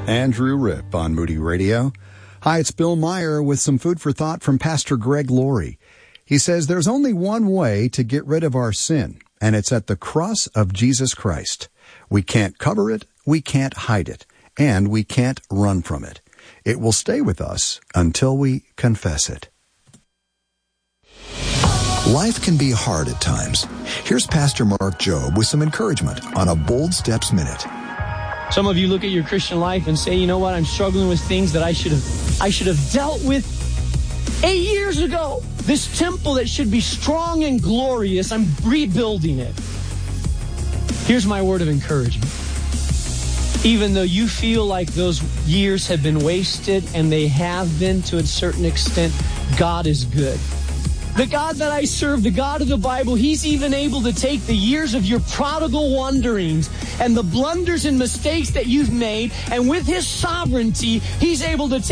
Andrew Ripp on Moody Radio. Hi, it's Bill Meyer with some food for thought from Pastor Greg Laurie. He says there's only one way to get rid of our sin, and it's at the cross of Jesus Christ. We can't cover it, we can't hide it, and we can't run from it. It will stay with us until we confess it. Life can be hard at times. Here's Pastor Mark Jobe with some encouragement on a Bold Steps Minute. Some of you look at your Christian life and say, you know what, I'm struggling with things that I should have dealt with 8 years ago. This temple that should be strong and glorious, I'm rebuilding it. Here's my word of encouragement. Even though you feel like those years have been wasted, and they have been to a certain extent, God is good. The God that I serve, the God of the Bible, He's even able to take the years of your prodigal wanderings and the blunders and mistakes that you've made, and with His sovereignty, He's able to